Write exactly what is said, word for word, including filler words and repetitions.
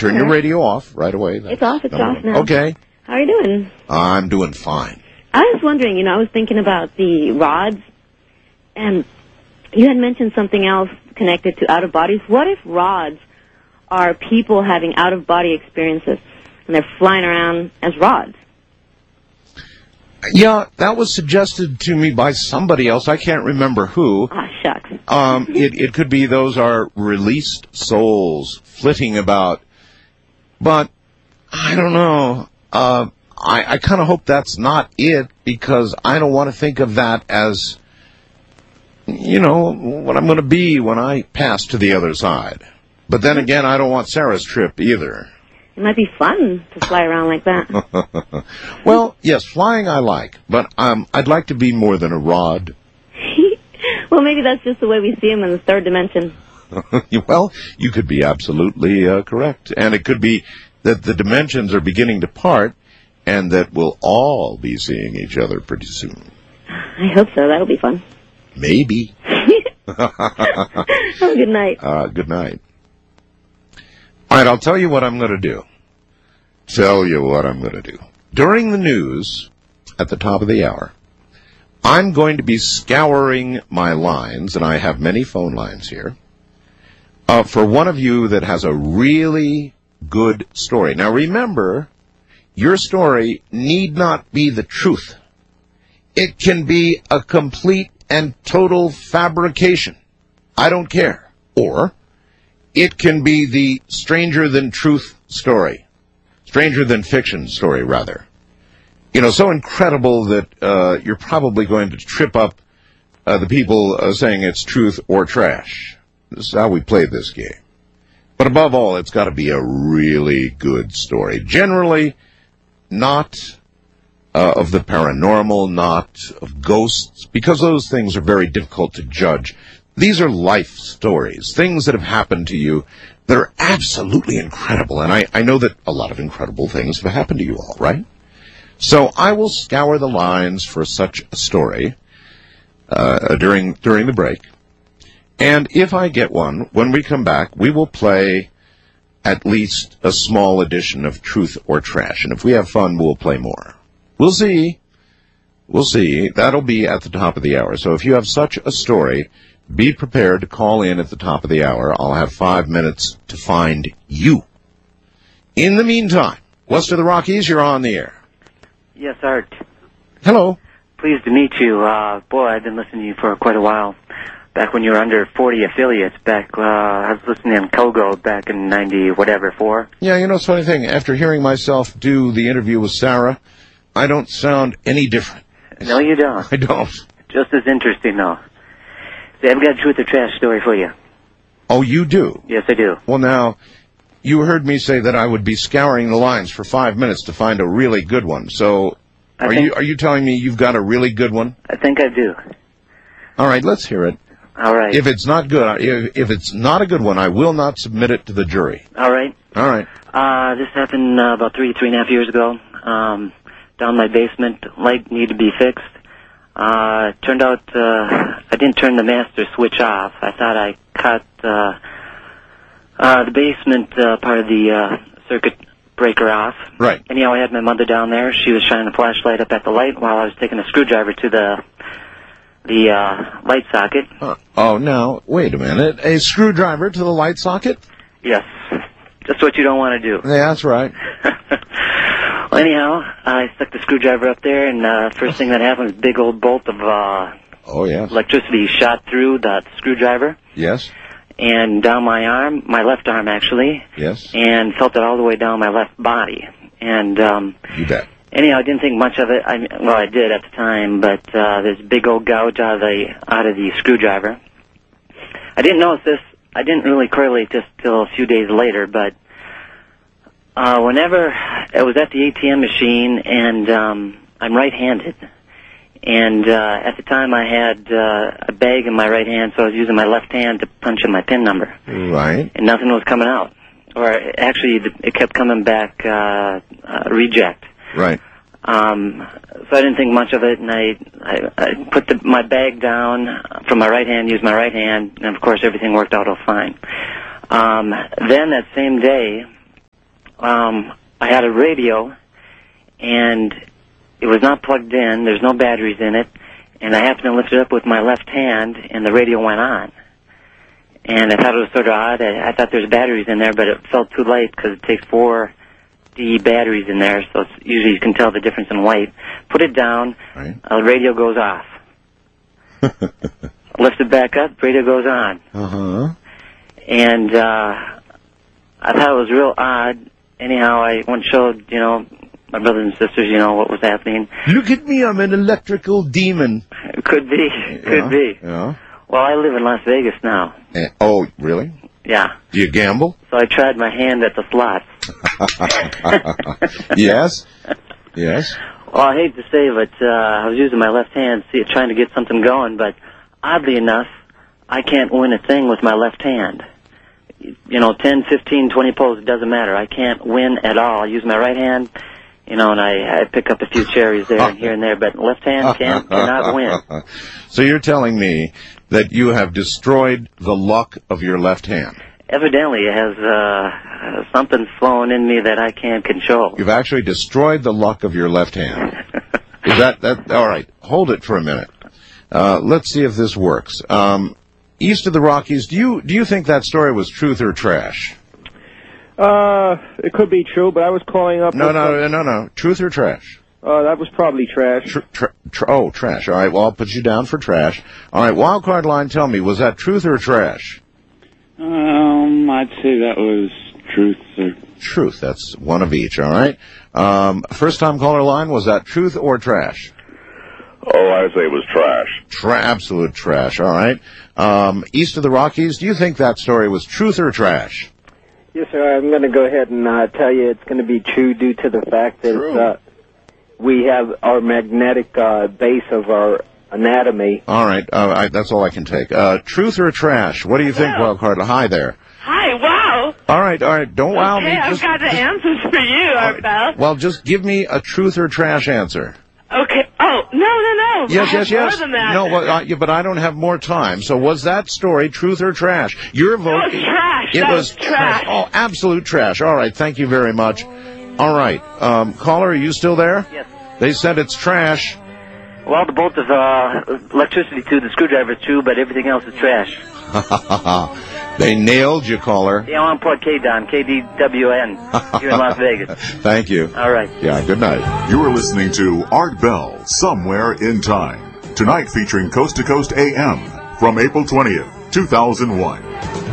turn your radio off right away. That's it's off. It's off one. now. Okay. How are you doing? I'm doing fine. I was wondering, you know, I was thinking about the rods, and you had mentioned something else connected to out-of-bodies. What if rods are people having out-of-body experiences, and they're flying around as rods? Yeah, that was suggested to me by somebody else. I can't remember who. Ah, shucks. Um, it, it could be those are released souls flitting about. But, I don't know. Uh, I, I kind of hope that's not it, because I don't want to think of that as, you know, what I'm going to be when I pass to the other side. But then again, I don't want Sarah's trip either. It might be fun to fly around like that. Well, yes, flying I like, but um, I'd like to be more than a rod. Well, maybe that's just the way we see him in the third dimension. Well, you could be absolutely uh, correct. And it could be that the dimensions are beginning to part, and that we'll all be seeing each other pretty soon. I hope so. That'll be fun. Maybe. Have a good night. Uh, good night. All right, I'll tell you what I'm going to do. Tell you what I'm going to do. During the news, at the top of the hour, I'm going to be scouring my lines, and I have many phone lines here, uh, for one of you that has a really good story. Now, remember, your story need not be the truth. It can be a complete and total fabrication. I don't care. Or it can be the stranger-than-truth story. Stranger-than-fiction story, rather. You know, so incredible that uh, you're probably going to trip up uh, the people uh, saying it's truth or trash. This is how we play this game. But above all, it's got to be a really good story. Generally, not uh, of the paranormal, not of ghosts, because those things are very difficult to judge. These are life stories, things that have happened to you that are absolutely incredible. And I, I know that a lot of incredible things have happened to you all, right? So I will scour the lines for such a story uh, during during the break. And if I get one, when we come back, we will play at least a small edition of Truth or Trash. And if we have fun, we'll play more. We'll see. We'll see. That'll be at the top of the hour. So if you have such a story, be prepared to call in at the top of the hour. I'll have five minutes to find you. In the meantime, west of the Rockies, you're on the air. Yes, Art. Hello. Pleased to meet you. Uh, boy, I've been listening to you for quite a while. Back when you were under forty affiliates, back, uh, I was listening on Kogo back in ninety whatever, four. Yeah, you know, it's a funny thing. After hearing myself do the interview with Sarah, I don't sound any different. No, you don't. I don't. Just as interesting, though. See, I've got a Truth or Trash story for you. Oh, you do? Yes, I do. Well, now, you heard me say that I would be scouring the lines for five minutes to find a really good one. So, I are think, you are you telling me you've got a really good one? I think I do. All right, let's hear it. All right. If it's not good, if, if it's not a good one, I will not submit it to the jury. All right. All right. Uh, this happened uh, about three, three and a half years ago. Um, down my basement, light needed to be fixed. Uh, turned out uh, I didn't turn the master switch off. I thought I cut uh, uh, the basement uh, part of the uh, circuit breaker off. Right. Anyhow, I had my mother down there. She was shining a flashlight up at the light while I was taking a screwdriver to the the uh, light socket. Uh, oh, now, wait a minute. A screwdriver to the light socket? Yes. Just what you don't want to do. Yeah, that's right. Well, anyhow, I stuck the screwdriver up there, and uh, first thing that happened was a big old bolt of uh, oh, yes. electricity shot through the screwdriver. Yes. And down my arm, my left arm, actually. Yes. And felt it all the way down my left body. And um, you bet. Anyhow, I didn't think much of it. I, well, I did at the time, but uh, there's a big old gouge out of the out of the screwdriver. I didn't notice this. I didn't really correlate this till a few days later, but uh, whenever I was at the A T M machine, and um, I'm right-handed, and uh, at the time I had uh, a bag in my right hand, so I was using my left hand to punch in my PIN number. Right. And nothing was coming out. Or actually, it kept coming back uh, uh, reject. Right. Um, so I didn't think much of it, and I, I, I put the, my bag down from my right hand, used my right hand, and of course everything worked out all fine. Um, then that same day, um, I had a radio, and it was not plugged in. There's no batteries in it, and I happened to lift it up with my left hand, and the radio went on. And I thought it was sort of odd. I, I thought there was batteries in there, but it felt too light because it takes four D batteries in there, so it's, usually you can tell the difference in weight. Put it down, Right. uh, the radio goes off. Lift it back up, radio goes on. Uh-huh. And uh, I thought it was real odd. Anyhow, I went and showed, you know, my brothers and sisters, you know, what was happening. Look at me, I'm an electrical demon. It could be, could Yeah, be. Yeah. Well, I live in Las Vegas now. Eh, oh, really? Yeah. Do you gamble? So I tried my hand at the slots. Yes. Yes. Well, I hate to say, but uh, I was using my left hand, see, trying to get something going, but oddly enough, I can't win a thing with my left hand. You know, ten, fifteen, twenty pulls, it doesn't matter. I can't win at all. I use my right hand, you know, and I, I pick up a few cherries there and here and there, but left hand can't, cannot win. So you're telling me that you have destroyed the luck of your left hand. Evidently, it has uh, something flowing in me that I can't control. You've actually destroyed the luck of your left hand. Is that, that, all right, hold it for a minute. Uh, let's see if this works. Um, east of the Rockies, do you, do you think that story was truth or trash? Uh, it could be true, but I was calling up... No, with no, some- no, no. Truth or trash? Uh, that was probably trash. Tr- tr- tr- oh, trash. All right, well, I'll put you down for trash. All right, wild card line, tell me, was that truth or trash? Um, I'd say that was truth, sir. Truth. That's one of each, all right? Um, first-time caller line, was that truth or trash? Oh, I say it was trash. Tra- absolute trash, all right. Um, east of the Rockies, do you think that story was truth or trash? Yes, sir. I'm going to go ahead and uh, tell you it's going to be true due to the fact that True. uh, we have our magnetic uh, base of our anatomy. All right, uh, I, that's all I can take. Uh, truth or trash? What do you think, wild card? Hi there. Hi, wow. All right, all right, don't wow Okay, me. I've Just- got the just- answers for you, Art Bell. Well, just give me a truth or trash answer. Okay. Oh, no, no, no. Yes, I yes, have yes. More than that. No, well, uh, yeah, but I don't have more time. So was that story truth or trash? Your vote. It was trash. It That was was trash. Oh, absolute trash. All right, thank you very much. All right, um, caller, are you still there? Yes. They said it's trash. Well, the bolt of uh, electricity to the screwdriver is true, but everything else is trash. They nailed you, caller. Yeah, I'm on Port K D O N, K D W N, here in Las Vegas. Thank you. All right. Yeah, good night. You are listening to Art Bell, Somewhere in Time. Tonight featuring Coast to Coast A M from April twentieth, two thousand one.